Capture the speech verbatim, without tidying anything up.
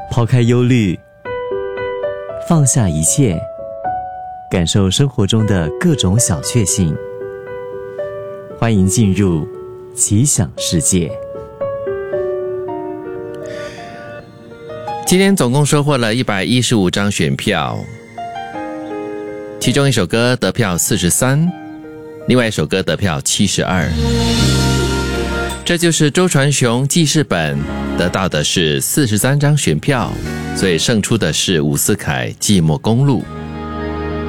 抛开忧虑，放下一切，感受生活中的各种小确幸。欢迎进入奇想世界。 今天总共收获了一百一十五张选票，其中一首歌得票四十三，另外一首歌得票七十二。这就是周传雄记事本得到的是四十三张选票，所以胜出的是伍思凯寂寞公路。